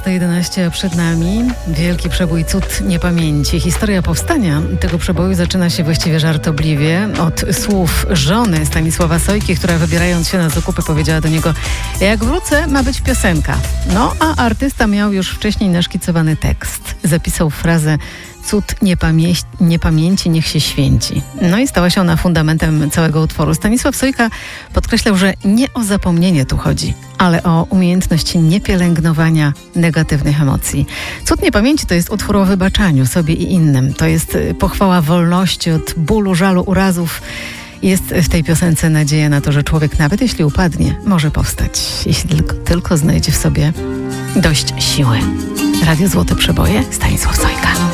19:11 przed nami. Wielki przebój Cud niepamięci. Historia powstania tego przeboju zaczyna się właściwie żartobliwie od słów żony Stanisława Sojki, która wybierając się na zakupy powiedziała do niego: jak wrócę, ma być piosenka. No, a artysta miał już wcześniej naszkicowany tekst. Zapisał frazę: cud niepamięci niech się święci. No i stała się ona fundamentem całego utworu. Stanisław Sojka podkreślał, że nie o zapomnienie tu chodzi, ale o umiejętność niepielęgnowania negatywnych emocji. Cud niepamięci to jest utwór o wybaczaniu sobie i innym. To jest pochwała wolności od bólu, żalu, urazów. Jest w tej piosence nadzieja na to, że człowiek, nawet jeśli upadnie, może powstać, jeśli tylko znajdzie w sobie dość siły. Radio Złote Przeboje, Stanisław Sojka.